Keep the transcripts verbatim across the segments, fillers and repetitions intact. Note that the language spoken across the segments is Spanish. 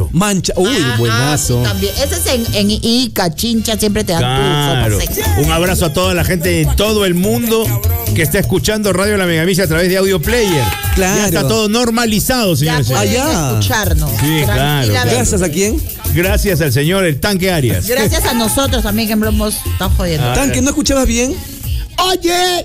Mancha. Uy, Ah, buenazo. ah, también. Ese es en, en Ica, Chincha, siempre te dan Claro. tu sopa seca. Un abrazo a toda la gente de todo el mundo que está escuchando Radio La Megamisia a través de Audio Player. Claro. Ya está todo normalizado, Ya señores. pueden Allá. escucharnos. Sí, claro, tranquilamente. Gracias a quién. Gracias al señor El Tanque Arias. Gracias a nosotros también que hemos estado jodiendo. Ah. Tanque, ¿no escuchabas bien? ¡Oye!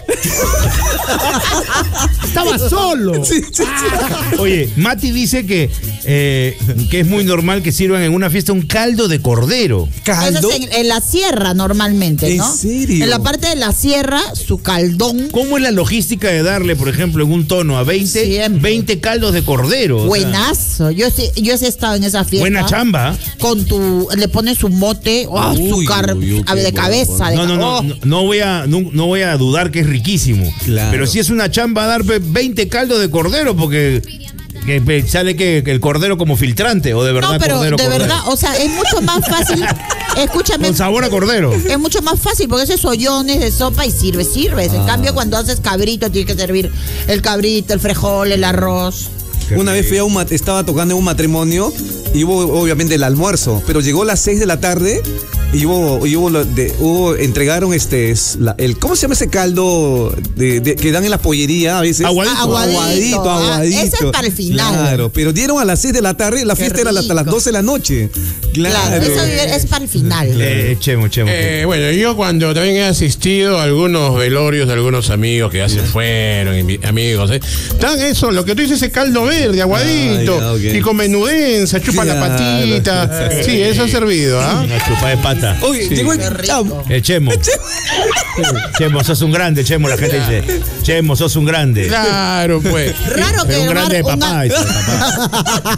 Estaba solo. Sí, sí, sí. Oye, Mati dice que, eh, que es muy normal que sirvan en una fiesta un caldo de cordero. ¿Caldo? Eso es en, en la sierra normalmente, ¿En ¿no? serio? En la parte de la sierra, su caldón. ¿Cómo es la logística de darle, por ejemplo, en un tono a veinte, Siempre. veinte caldos de cordero? O sea, Buenazo. Yo sí, yo sí he estado en esa fiesta. buena chamba. Con tu, le pones su mote, oh, Uy, su car uy, uy, a ver, de qué cabeza. bueno. De No, no, no, oh. no, no voy a, no, no voy a dudar que es riquísimo. Claro. Pero si es una chamba dar veinte caldos de cordero, porque que, que sale que, que el cordero como filtrante, o de verdad No, pero cordero, de cordero. verdad, o sea, es mucho más fácil. Escúchame. Con sabor a cordero. Es mucho más fácil porque ese es ollones de sopa y sirve, sirves. En cambio, cuando haces cabrito, tienes que servir el cabrito, el frejol, el arroz. Una vez fui a un mat- estaba tocando en un matrimonio y hubo obviamente el almuerzo, pero llegó a las seis de la tarde y hubo, y hubo, lo de, hubo entregaron este es la- el ¿cómo se llama ese caldo de, de- que dan en la pollería a veces? Aguadito. Aguadito. aguadito, Ah, aguadito. ese es para el final. Claro, pero dieron a las seis de la tarde, la Qué fiesta era hasta las rico. doce de la noche. Claro. Claro, eso es para el final. Eh, chemo, chemo. Eh, bueno, yo cuando también he asistido a algunos velorios de algunos amigos que ya se fueron, invi- amigos, ¿eh? Dan eso, lo que tú dices, ese caldo verde, aguadito, Ah, ya, ok. y con menudencia, chupa la Claro. patita. Sí, eso ha servido, ¿ah? Una chupa de pata. Oye, Sí. llegó el Qué rico. chamo. El Chemo. Chemo, sos un grande, Chemo. La gente dice, Chemo, sos un grande. Claro, pues. Raro que Pero un grande de Omar- papá. una- dice, papá.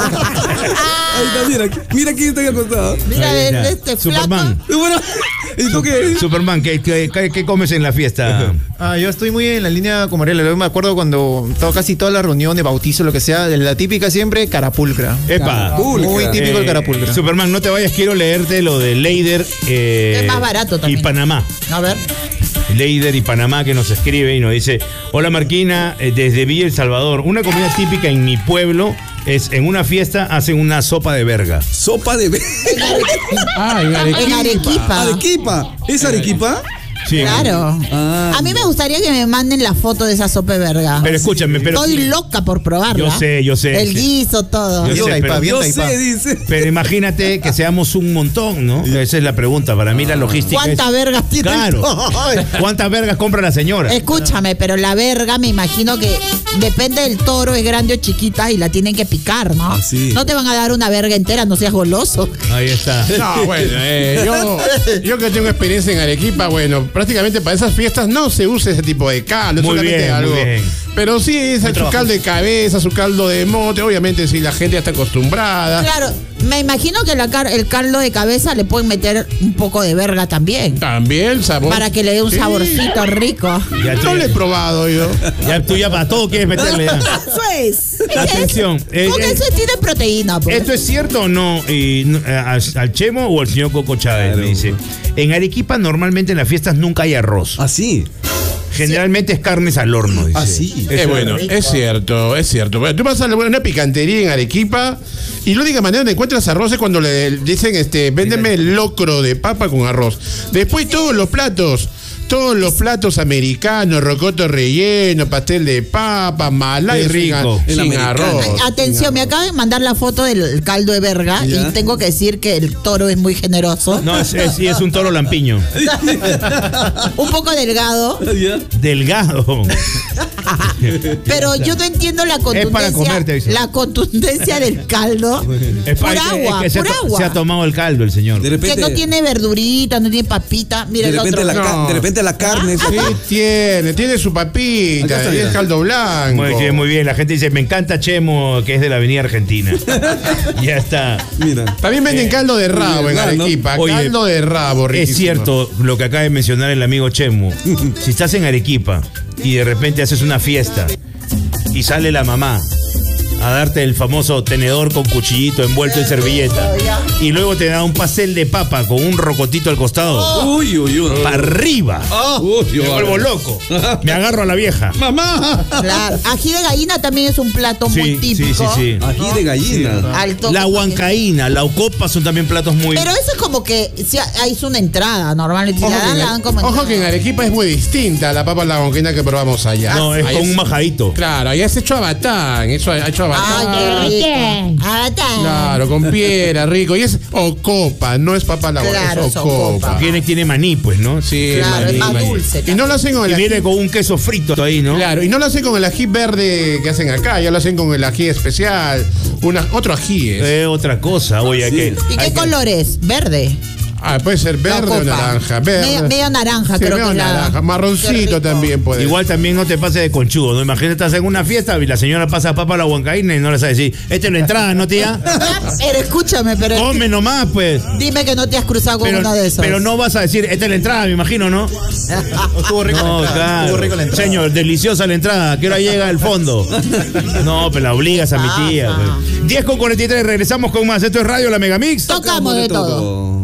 Ahí está, mira, mira quién está ahí acostado. Mira, Ahí el- está. este Superman. flaco. Bueno, ¿y tú qué? Superman, ¿qué, qué, qué- qué comes en la fiesta? Ah, yo estoy muy en la línea con Mariela. Yo me acuerdo cuando estaba casi toda la reunión de bautizo, lo que sea, la típica siempre, carapulcra. Epa. Muy típico el Eh, carapulcra. Superman, no te vayas, quiero leerte lo de Leider eh, Es más barato también. y Panamá. A ver. Leider y Panamá que nos escribe y nos dice: hola Marquina, eh, desde Villa El Salvador. Una comida típica en mi pueblo es en una fiesta hacen una sopa de verga. Sopa de ve- Ah, en En Arequipa. Arequipa. Arequipa. ¿Es Arequipa? Sí. Claro. Ah, A mí me gustaría que me manden la foto de esa sopa de verga. Pero escúchame, pero Estoy loca por probarla. Yo sé, yo sé, El sí. guiso, todo. Yo Bien sé, taipá, pero- bien yo taipá. sé, dice. Pero imagínate que seamos un montón, ¿no? Esa es la pregunta. Para mí la logística ¿Cuántas es... vergas tiene? Claro. Ay. ¿Cuántas vergas compra la señora? Escúchame, pero la verga me imagino que depende del toro, es grande o chiquita y la tienen que picar, ¿no? Ah, sí. No te van a dar una verga entera, no seas goloso. Ahí está. No, bueno, eh, yo, yo que tengo experiencia en Arequipa, bueno, prácticamente para esas fiestas no se usa ese tipo de caldo, es Muy solamente bien, muy algo. bien. Pero sí, es su caldo de cabeza, su caldo de mote, obviamente si la gente ya está acostumbrada. Claro, me imagino que la car- el caldo de cabeza le pueden meter un poco de verga también. También el sabor. Para que le dé un Sí. saborcito rico. Ya tú, No lo he probado yo. ya, tú ya para todo quieres meterle ya. Eso es. Atención, eh, Con eh, eso tiene proteína. Pues. ¿Esto es cierto o no? Y, no, eh, al, al Chemo o al señor Coco Chávez me dice. En Arequipa normalmente en las fiestas nunca hay arroz. Así. Generalmente es carnes al horno, dice. Ah, sí. Eh, bueno, es cierto, es cierto. Bueno, tú vas a una picantería en Arequipa y la única manera donde encuentras arroz es cuando le dicen, este, véndeme el locro de papa con arroz. Después todos los platos, todos los platos americanos, rocoto relleno, pastel de papa, malay, Qué rico. sin, El sin americano. arroz. Ay, atención, me acaban de mandar la foto del caldo de verga Ya. y tengo que decir que el toro es muy generoso. No, es, es, sí, es un toro lampiño. Un poco delgado, ¿Ya? Delgado. pero yo no entiendo la contundencia. para comerte, dice. La contundencia del caldo. Es Por pa- es agua, que se, por ha, to- agua. se ha tomado el caldo el señor. De Que repente, no tiene verdurita, no tiene papita. Mira de el repente, otro. la, ca- No. de repente la carne. Sí, tiene, tiene su Acá papita, está, y es mira. caldo blanco. Muy bien, muy bien. La gente dice, me encanta Chemo, que es de la Avenida Argentina. Ya está. Mira. También venden caldo de rabo en ¿verdad, no? Arequipa, Oye, caldo de rabo, Es riquísimo. cierto lo que acaba de mencionar el amigo Chemo. Si estás en Arequipa y de repente haces una fiesta y sale la mamá a darte el famoso tenedor con cuchillito envuelto en servilleta. Y luego te da un pastel de papa con un rocotito al costado. Uy, uy, uy. Para arriba. Uy, Me vuelvo loco. Me agarro a la vieja. ¡Mamá! Claro. Ají de gallina también es un plato Sí, muy sí, típico. sí, sí. Ají de gallina. Alto. La huancaína, la ocopa son también platos muy... Pero eso es como que si hay una entrada normalmente. Si Ojo, la que dan, en, la dan como ojo entrada. que en Arequipa es muy distinta a la papa a la huancaína que probamos allá. No, es Ahí con un majadito. Claro, ahí es hecho a batán, eso ha hecho a batán. Ay, qué rico. Ah, está. Claro, con piedra, rico. Y es ocopa, no es papa a la huancaína, Claro, es es ocopa. ocopa. Tiene, tiene maní, pues, ¿no? Sí, Claro, maní, es más maní. dulce. Y no lo hacen con Y el ají. viene con un queso frito ahí, ¿no? Claro, y no lo hacen con el ají verde que hacen acá, ya lo hacen con el ají especial, una, otro ají es. Es otra cosa, oye, Sí. aquel. ¿Y Hay qué que- color es? ¿Verde? Ah, puede ser verde La o copa. naranja. Verde. Medio- medio naranja, Sí, creo medio que la- naranja. Qué Marroncito rico. también puede. Igual también no te pases de conchudo, ¿no? Imagínate, estás en una fiesta y la señora pasa papa a la huancaína y no le sabe decir, esta es la entrada, ¿no, tía? Pero escúchame, pero Come nomás, pues. dime que no te has cruzado con Pero, uno de esos. pero no vas a decir, esta es la entrada, me imagino, ¿no? Estuvo rico No, la entrada. claro. Estuvo rico la entrada. Señor, deliciosa la entrada. ¿A qué hora llega el fondo? No, pero la obligas a mi tía. Pues. diez con cuarenta y tres, regresamos con más. Esto es Radio La Megamix. Tocamos de todo.